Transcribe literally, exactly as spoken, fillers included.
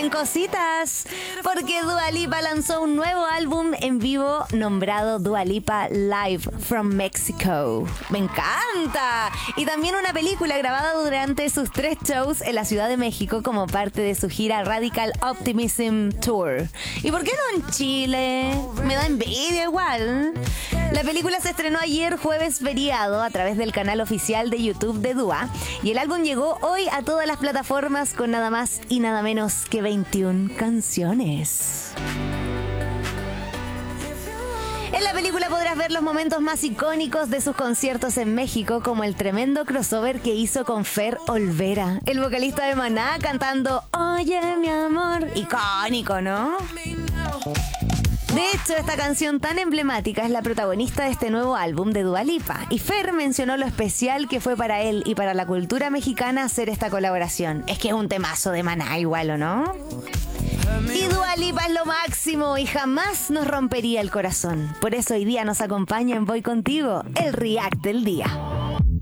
pasan cositas, porque Dua Lipa lanzó un nuevo álbum en vivo nombrado Dua Lipa Live from Mexico. ¡Me encanta! Y también una película grabada durante sus tres shows en la Ciudad de México como parte de su gira Radical Optimism Tour. ¿Y por qué no en Chile? Me da envidia igual. La película se estrenó ayer jueves feriado a través del canal oficial de YouTube de Dua y el álbum llegó hoy a todas las plataformas con nada más y nada menos que veintiuna canciones. En la película podrás ver los momentos más icónicos de sus conciertos en México, como el tremendo crossover que hizo con Fer Olvera, el vocalista de Maná, cantando Oye mi amor. Icónico, ¿no? De hecho, esta canción tan emblemática es la protagonista de este nuevo álbum de Dua Lipa. Y Fer mencionó lo especial que fue para él y para la cultura mexicana hacer esta colaboración. Es que es un temazo de Maná igual, ¿o no? Y Dua Lipa es lo máximo y jamás nos rompería el corazón. Por eso hoy día nos acompaña en Voy Contigo, el React del día.